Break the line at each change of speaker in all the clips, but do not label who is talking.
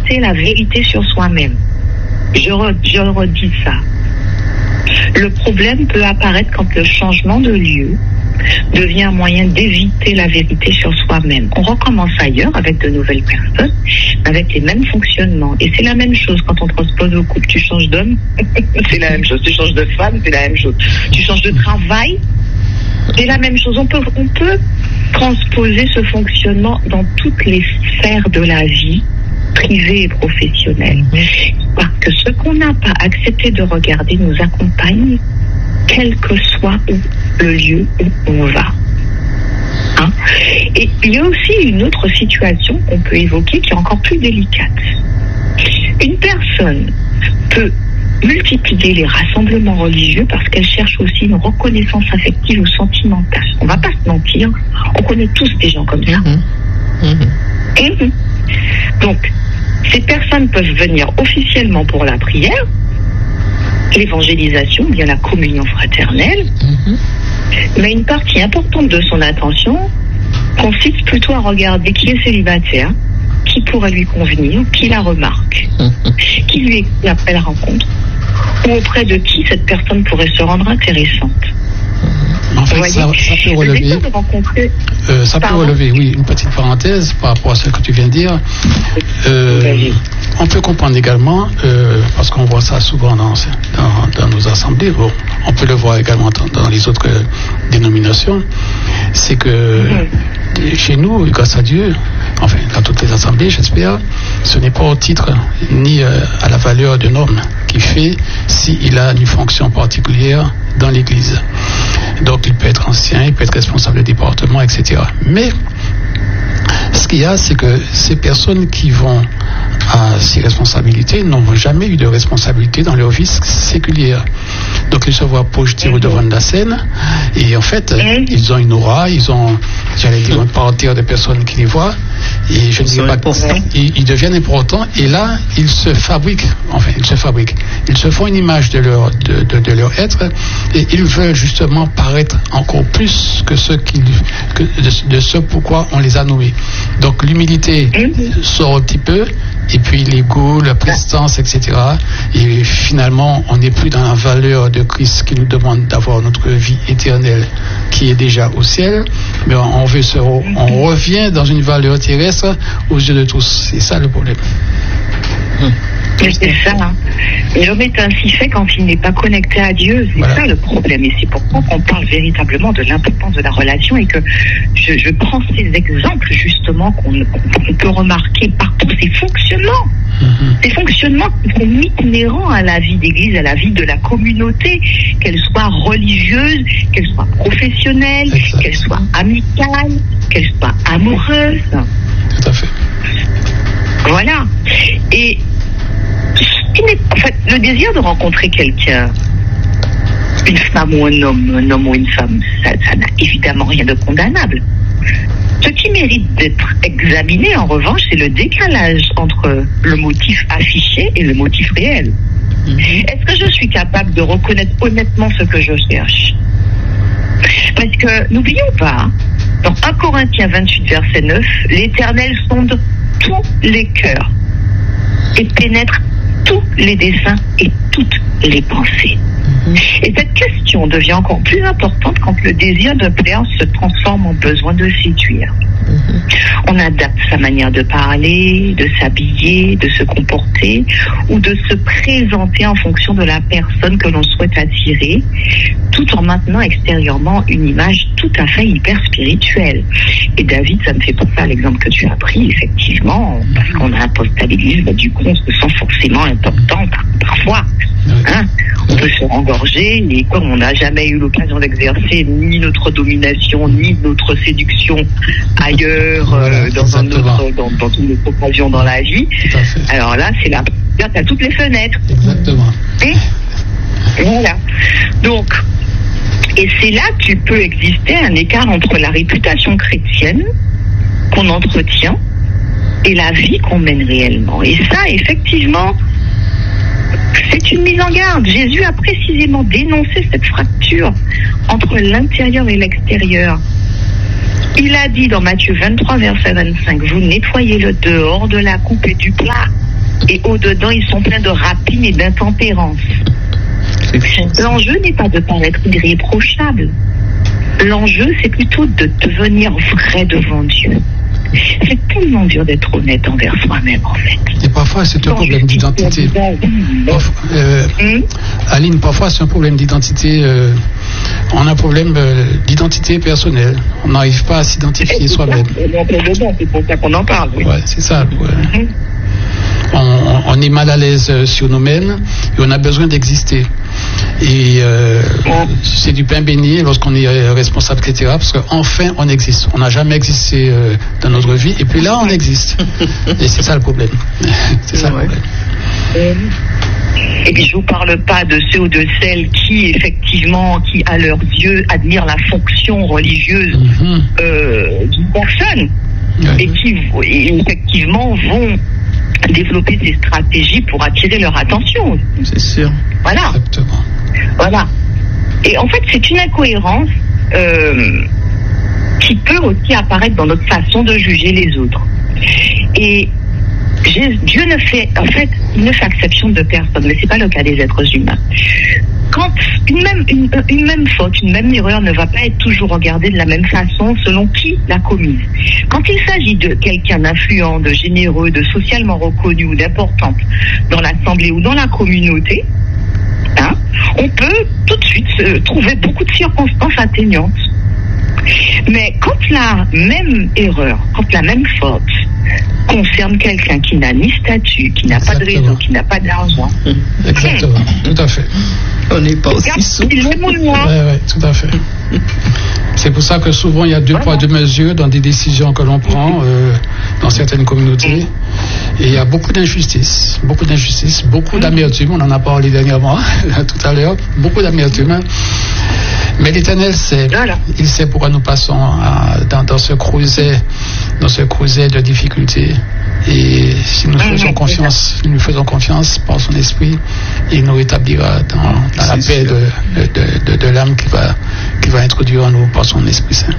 d'éviter la vérité sur soi-même. Je redis ça. Le problème peut apparaître quand le changement de lieu devient un moyen d'éviter la vérité sur soi-même. On recommence ailleurs avec de nouvelles personnes, avec les mêmes fonctionnements. Et c'est la même chose quand on transpose au couple. Tu changes d'homme, c'est la même chose. Tu changes de femme, c'est la même chose. Tu changes de travail, c'est la même chose. On peut transposer ce fonctionnement dans toutes les sphères de la vie, privée et professionnelle. Parce que ce qu'on n'a pas accepté de regarder nous accompagne, quel que soit le lieu où on va. Hein? Et il y a aussi une autre situation qu'on peut évoquer qui est encore plus délicate. Une personne peut multiplier les rassemblements religieux parce qu'elle cherche aussi une reconnaissance affective ou sentimentale. On ne va pas se mentir, on connaît tous des gens comme ça. Donc, ces personnes peuvent venir officiellement pour la prière, l'évangélisation, bien la communion fraternelle, mais une partie importante de son attention consiste plutôt à regarder qui est célibataire, qui pourrait lui convenir, qui la remarque, qui lui appelle rencontre, ou auprès de qui cette personne pourrait se rendre intéressante.
En fait, ça peut relever. Ça peut relever, oui, une petite parenthèse par rapport à ce que tu viens de dire. On peut comprendre également, parce qu'on voit ça souvent dans nos assemblées, bon, on peut le voir également dans les autres dénominations, c'est que chez nous, grâce à Dieu, enfin dans toutes les assemblées, j'espère, ce n'est pas au titre ni à la valeur d'un homme qui fait s'il a une fonction particulière dans l'Église. Donc il peut être ancien, il peut être responsable de département, etc. Mais ce qu'il y a, c'est que ces personnes qui vont à ces responsabilités n'ont jamais eu de responsabilité dans leur vie séculière. Donc ils se voient projetés au devant de la scène et en fait ils ont une aura, ils ont, j'allais dire, un parterre de personnes qui les voient et je ne dirais pas ils deviennent importants et là ils se font une image de leur être et ils veulent justement paraître encore plus que de ce pourquoi on les a nommés. Donc l'humilité sort un petit peu et puis l'ego, la prestance, etc. Et finalement, on n'est plus dans la valeur de Christ qui nous demande d'avoir notre vie éternelle qui est déjà au ciel, mais on revient dans une valeur terrestre aux yeux de tous. C'est ça le problème.
C'est ça. L'homme est ainsi fait quand il n'est pas connecté à Dieu. C'est ça le problème. Et c'est pourquoi qu'on parle véritablement de l'importance de la relation et que je prends ces exemples justement qu'on peut remarquer partout, ces fonctionnements. Ces fonctionnements qui sont inhérents à la vie d'église, à la vie de la communauté, qu'elle soit religieuse, qu'elle soit professionnelle, qu'elle soit amicale, qu'elle soit amoureuse.
Tout à fait.
Voilà. Et en fait, le désir de rencontrer quelqu'un, une femme ou un homme ou une femme, ça n'a évidemment rien de condamnable. Ce qui mérite d'être examiné, en revanche, c'est le décalage entre le motif affiché et le motif réel. Est-ce que je suis capable de reconnaître honnêtement ce que je cherche? Parce que, n'oublions pas, dans 1 Corinthiens 28, verset 9, l'Éternel sonde tous les cœurs et pénètre tous les desseins et toutes les pensées. Et cette question devient encore plus importante quand le désir de plaire se transforme en besoin de séduire. On adapte sa manière de parler, de s'habiller, de se comporter ou de se présenter en fonction de la personne que l'on souhaite attirer, tout en maintenant extérieurement une image tout à fait hyper spirituelle. Et David, ça me fait penser à l'exemple que tu as pris, effectivement, parce qu'on a un poste à l'église, du coup on se sent forcément important parfois. Hein, on peut se engorger et comme on n'a jamais eu l'occasion d'exercer ni notre domination ni notre séduction ailleurs dans une autre occasion dans la vie, alors là c'est la porte à toutes les fenêtres.
Exactement.
Et voilà. Donc, et c'est là qu'il peut exister un écart entre la réputation chrétienne qu'on entretient et la vie qu'on mène réellement. Et ça, effectivement, c'est une mise en garde. Jésus a précisément dénoncé cette fracture entre l'intérieur et l'extérieur. Il a dit dans Matthieu 23, verset 25, vous nettoyez le dehors de la coupe et du plat, Et au-dedans, ils sont pleins de rapines et d'intempérance. L'enjeu n'est pas de paraître irréprochable. L'enjeu, c'est plutôt de devenir vrai devant Dieu. C'est tellement dur d'être honnête envers soi-même, en fait.
Et parfois, c'est un problème d'identité. Aline, parfois, c'est un problème d'identité. On a un problème d'identité personnelle. On n'arrive pas à s'identifier soi-même.
C'est pour ça qu'on en parle. Oui.
Ouais, c'est ça. Ouais. On est mal à l'aise sur nous-mêmes et on a besoin d'exister. Et c'est du pain béni lorsqu'on est responsable, etc. Parce qu'enfin, on existe. On n'a jamais existé dans notre vie. Et puis là, on existe. Et c'est ça le problème. C'est ça le problème.
Et puis je vous parle pas de ceux ou de celles qui, effectivement, qui à leurs yeux admirent la fonction religieuse d'une personne et qui, effectivement, vont développer des stratégies pour attirer leur attention.
C'est sûr.
Voilà.
Exactement.
Voilà. Et en fait, c'est une incohérence qui peut aussi apparaître dans notre façon de juger les autres. Et Dieu ne fait, en fait, il ne fait exception de personne, mais c'est pas le cas des êtres humains. Quand une même faute, une même erreur ne va pas être toujours regardée de la même façon selon qui l'a commise. Quand il s'agit de quelqu'un d'influent, de généreux, de socialement reconnu ou d'important dans l'assemblée ou dans la communauté, on peut tout de suite trouver beaucoup de circonstances atteignantes. Mais quand la même erreur, quand la même faute concerne quelqu'un qui n'a ni statut, qui n'a pas de réseau, qui n'a pas d'argent.
Exactement, tout à fait.
On n'est pas aussi souple.
Oui, tout à fait. C'est pour ça que souvent il y a deux poids, deux mesures dans des décisions que l'on prend dans certaines communautés. Et il y a beaucoup d'injustices, beaucoup d'amertume. On en a parlé dernièrement, tout à l'heure. Beaucoup d'amertume. Mais l'Éternel sait, il sait pourquoi nous passons dans ce creuset de difficultés. Et si nous faisons confiance par son esprit, il nous rétablira dans la paix de l'âme qui va introduire en nous par son Esprit Saint.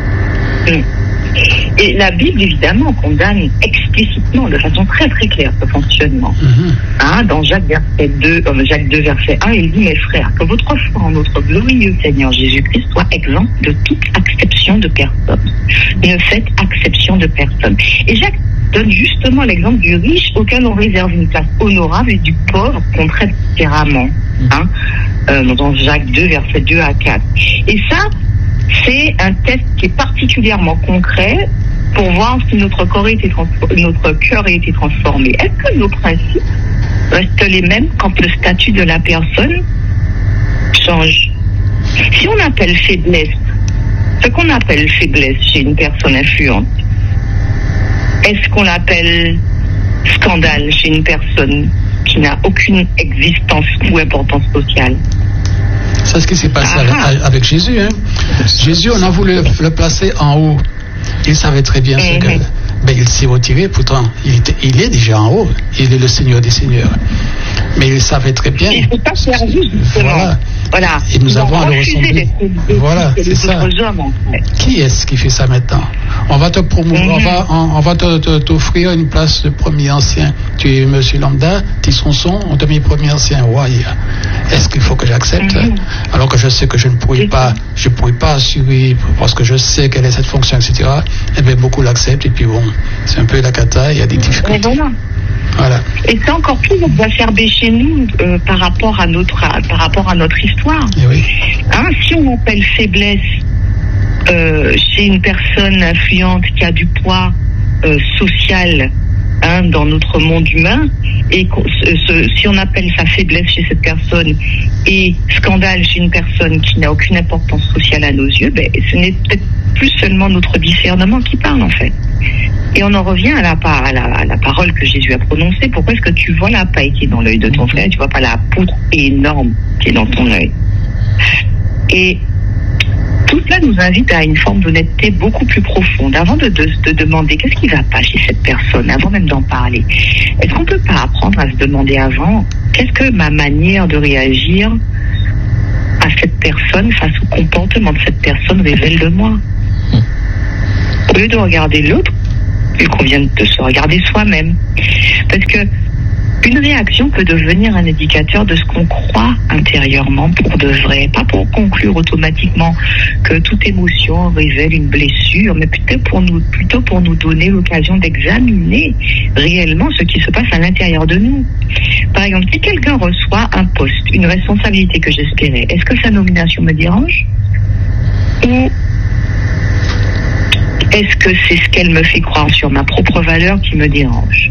Et la Bible, évidemment, condamne explicitement, de façon très très claire, ce fonctionnement. Dans Jacques 2, verset 1, il dit, mes frères, que votre foi en notre glorieux Seigneur Jésus-Christ soit exempt de toute acception de personne. Ne faites acception de personne. Et Jacques donne justement l'exemple du riche auquel on réserve une place honorable et du pauvre qu'on traite différemment. Dans Jacques 2, verset 2 à 4. Et ça, c'est un test qui est particulièrement concret pour voir si notre cœur a été transformé. Est-ce que nos principes restent les mêmes quand le statut de la personne change? Si on appelle faiblesse, ce qu'on appelle faiblesse chez une personne influente, est-ce qu'on l'appelle scandale chez une personne qui n'a aucune existence ou importance sociale?
C'est ce qui s'est passé avec Jésus. Jésus, on a voulu le placer en haut. Il savait très bien ce que... il s'est retiré, pourtant, il est déjà en haut. Il est le Seigneur des Seigneurs. Mais il savait très bien...
Il ne faut pas faire justement. Voilà.
Et nous avons à le ressembler. Voilà, c'est ça. Qui est-ce qui fait ça maintenant? On va te promouvoir, on va t'offrir une place de premier ancien. Tu es monsieur lambda, tu es son, on te met premier ancien. Ouais. Est-ce qu'il faut que j'accepte? Alors que je sais que je ne pourrais pas assurer parce que je sais quelle est cette fonction, etc. Eh bien, beaucoup l'acceptent et puis bon, c'est un peu la cata, il y a des difficultés. Voilà. Et
c'est encore plus exacerbé chez nous par rapport à notre histoire.
Oui.
Si on appelle faiblesse chez une personne influente qui a du poids social dans notre monde humain, et si on appelle sa faiblesse chez cette personne et scandale chez une personne qui n'a aucune importance sociale à nos yeux, ce n'est peut-être plus seulement notre discernement qui parle en fait. Et on en revient à la parole que Jésus a prononcée. Pourquoi est-ce que tu vois la paille qui est dans l'œil de ton frère, tu vois pas la poutre énorme qui est dans ton œil? Et tout cela nous invite à une forme d'honnêteté beaucoup plus profonde. Avant de demander qu'est-ce qui ne va pas chez cette personne, avant même d'en parler, est-ce qu'on ne peut pas apprendre à se demander avant qu'est-ce que ma manière de réagir à cette personne face au comportement de cette personne révèle de moi? Au lieu de regarder l'autre, il convient de se regarder soi-même. Parce que Une réaction peut devenir un indicateur de ce qu'on croit intérieurement pour de vrai, pas pour conclure automatiquement que toute émotion révèle une blessure, mais plutôt pour nous donner l'occasion d'examiner réellement ce qui se passe à l'intérieur de nous. Par exemple, si quelqu'un reçoit un poste, une responsabilité que j'espérais, est-ce que sa nomination me dérange? Ou est-ce que c'est ce qu'elle me fait croire sur ma propre valeur qui me dérange?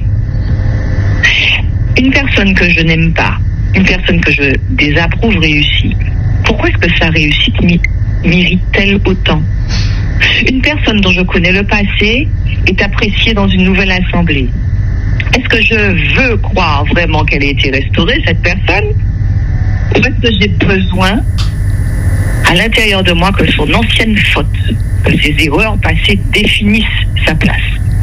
Une personne que je n'aime pas, une personne que je désapprouve réussit. Pourquoi est-ce que sa réussite mérite-t-elle autant? Une personne dont je connais le passé est appréciée dans une nouvelle assemblée. Est-ce que je veux croire vraiment qu'elle a été restaurée, cette personne? Ou est-ce que j'ai besoin, à l'intérieur de moi, que son ancienne faute, que ses erreurs passées définissent sa place?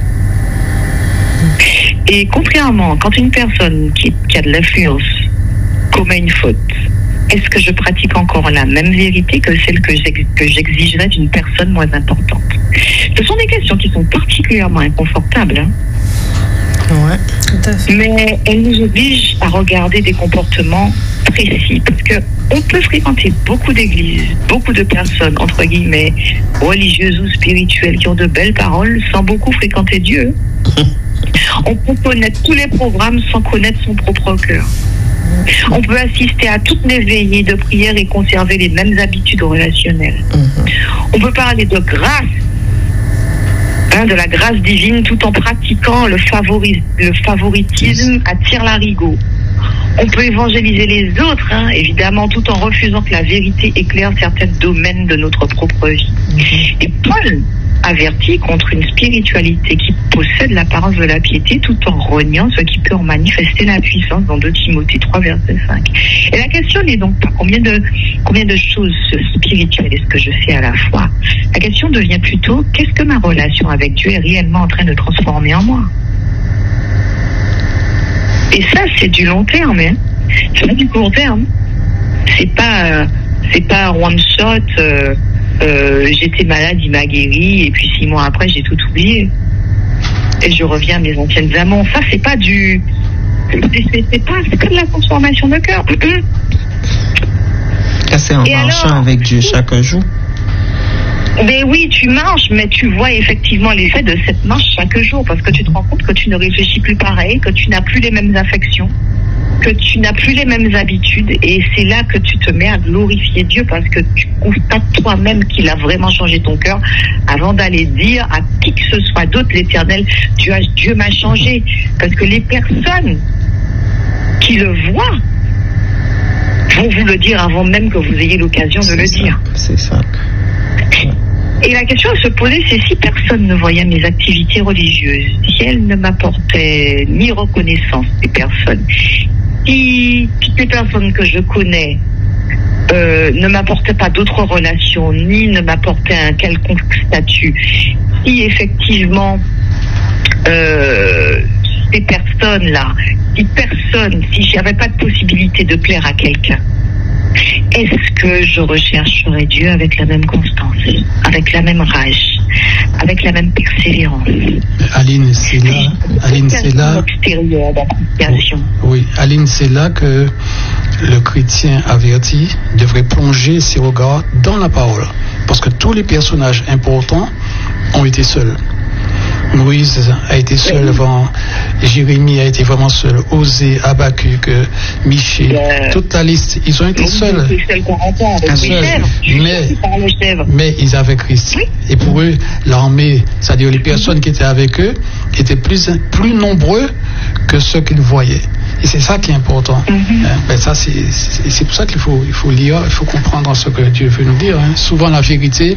Et contrairement, quand une personne qui a de l'influence commet une faute, est-ce que je pratique encore la même vérité que celle que j'exigerais d'une personne moins importante? Ce sont des questions qui sont particulièrement inconfortables. Hein?
Ouais, tout à fait.
Mais elles nous obligent à regarder des comportements précis. Parce qu'on peut fréquenter beaucoup d'églises, beaucoup de personnes, entre guillemets, religieuses ou spirituelles, qui ont de belles paroles sans beaucoup fréquenter Dieu. On peut connaître tous les programmes sans connaître son propre cœur. On peut assister à toutes les veillées de prière et conserver les mêmes habitudes relationnelles. On peut parler de grâce, de la grâce divine, tout en pratiquant le favoritisme à tire-larigot. On peut évangéliser les autres, évidemment, tout en refusant que la vérité éclaire certains domaines de notre propre vie. Et Paul avertit contre une spiritualité qui possède l'apparence de la piété tout en reniant ce qui peut en manifester la puissance dans 2 Timothée 3, verset 5. Et la question n'est donc pas combien de choses spirituelles est-ce que je fais à la fois. La question devient plutôt qu'est-ce que ma relation avec Dieu est réellement en train de transformer en moi. Et ça, c'est du long terme, c'est pas du court terme. C'est pas one shot. J'étais malade, il m'a guéri, et puis 6 mois après, j'ai tout oublié. Et je reviens à mes anciennes amants. Ça, c'est pas de la transformation de cœur.
C'est en marchant avec Dieu chaque jour.
Mais oui, tu marches, mais tu vois effectivement l'effet de cette marche chaque jour, parce que tu te rends compte que tu ne réfléchis plus pareil, que tu n'as plus les mêmes affections, que tu n'as plus les mêmes habitudes, et c'est là que tu te mets à glorifier Dieu, parce que tu constates toi-même qu'il a vraiment changé ton cœur avant d'aller dire à qui que ce soit d'autre, l'Éternel, Dieu m'a changé. Parce que les personnes qui le voient vont vous le dire avant même que vous ayez l'occasion de le dire.
C'est ça.
Et la question à se poser, c'est si personne ne voyait mes activités religieuses, si elles ne m'apportaient ni reconnaissance des personnes, si toutes les personnes que je connais ne m'apportaient pas d'autres relations, ni ne m'apportaient un quelconque statut, si effectivement ces personnes-là, si j'avais pas de possibilité de plaire à quelqu'un, est-ce que je rechercherai Dieu avec la même constance, avec la même rage, avec la même persévérance?
Aline, c'est là. Oui, Aline, c'est là que le chrétien averti devrait plonger ses regards dans la parole. Parce que tous les personnages importants ont été seuls. Moïse a été seul avant, Jérémie a été vraiment seul, Osée, Habakkuk, Michée, toute la liste, ils ont été seuls. Mais ils avaient Christ. Et pour eux, l'armée, c'est-à-dire les personnes qui étaient avec eux, étaient plus nombreux que ceux qu'ils voyaient. Et c'est ça qui est important. Ça, c'est pour ça qu'il faut lire, il faut comprendre ce que Dieu veut nous dire. Souvent, la vérité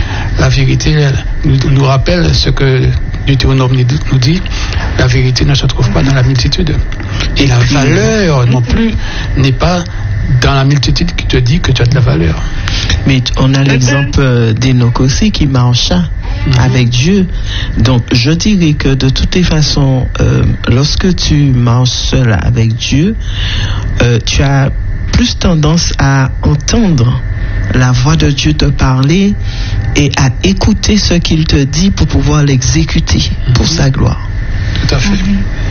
nous rappelle ce que Deutéronome nous dit, la vérité ne se trouve pas dans la multitude. Et la valeur non plus n'est pas dans la multitude qui te dit que tu as de la valeur.
Mais on a l'exemple d'Enoch aussi qui marcha avec Dieu. Donc je dirais que de toutes les façons, lorsque tu marches seul avec Dieu, tu as plus tendance à entendre la voix de Dieu te parler et à écouter ce qu'il te dit pour pouvoir l'exécuter pour sa gloire.
Tout à fait.